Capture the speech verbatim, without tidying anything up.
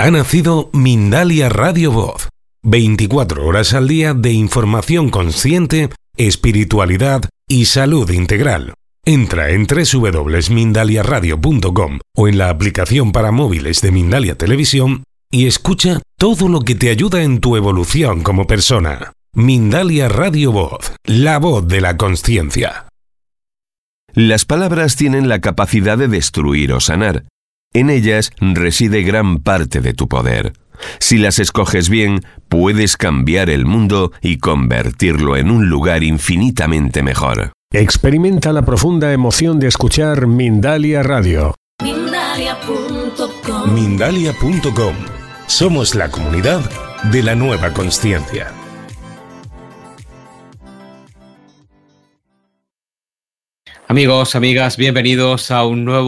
Ha nacido Mindalia Radio Voz. veinticuatro horas al día de información consciente, espiritualidad y salud integral. Entra en doble u doble u doble u punto mindalia radio punto com o en la aplicación para móviles de Mindalia Televisión y escucha todo lo que te ayuda en tu evolución como persona. Mindalia Radio Voz, la voz de la consciencia. Las palabras tienen la capacidad de destruir o sanar. En ellas reside gran parte de tu poder. Si las escoges bien, puedes cambiar el mundo y convertirlo en un lugar infinitamente mejor. Experimenta la profunda emoción de escuchar Mindalia Radio. Mindalia punto com. Mindalia punto com. Somos la comunidad de la nueva consciencia. Amigos, amigas, bienvenidos a un nuevo